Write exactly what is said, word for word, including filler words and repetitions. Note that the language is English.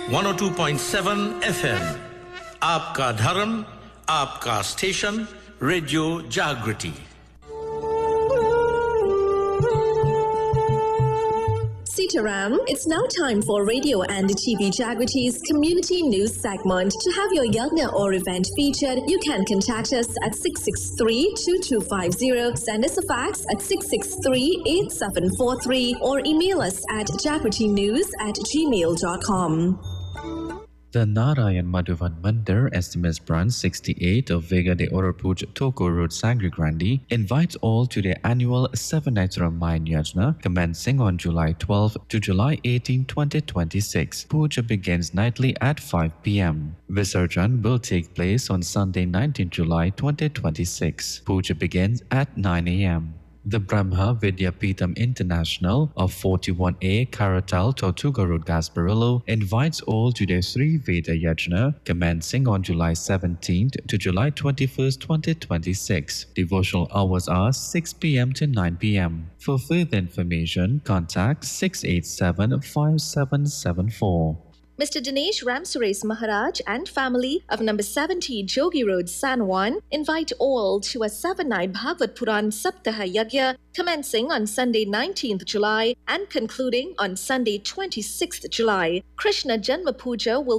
one oh two point seven F M. आपका धर्म, आपका स्टेशन, रेडियो जागृति. Sitaram, it's now time for Radio and T V Jagrity's community news segment. To have your yagna or event featured, you can contact us at six six three, two two five zero, send us a fax at six six three, eight seven four three, or email us at jagritynews at gmail dot com. The Narayan Madhuvan Mandir, S M S branch sixty-eight of Vega de Orapuj, Toko Road, Sangre Grande, invites all to their annual seven nights Ramayana Yajna commencing on July twelfth to July eighteenth, twenty twenty-six. Puja begins nightly at five p m Visarjan will take place on Sunday, nineteenth July, twenty twenty-six. Puja begins at nine a m The Brahma Vidyapeetham International of forty-one A Karatal, Tortuga Road, Gasparillo invites all to their Sri Veda Yajna commencing on July seventeenth to July twenty-first, twenty twenty-six. Devotional hours are six p m to nine p m For further information, contact six eight seven, five seven seven four. Mister Dinesh Ramsuresh Maharaj and family of number seventy Jogi Road, San Juan invite all to a seven-night Bhagavad Puran Saptaha Yagya commencing on Sunday nineteenth July and concluding on Sunday twenty-sixth July. Krishna Janma Puja will